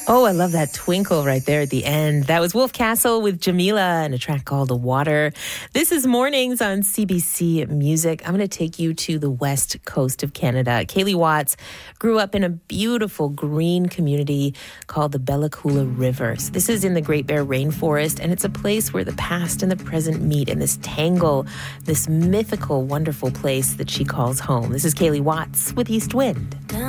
Oh, I love that twinkle right there at the end. That was Wolf Castle with Jamila and a track called The Water. This is Mornings on CBC Music. I'm going to take you to the west coast of Canada. Kaylee Watts grew up in a beautiful green community called the Bella Coola River. So this is in the Great Bear Rainforest, and it's a place where the past and the present meet in this tangle, this mythical, wonderful place that she calls home. This is Kaylee Watts with East Wind.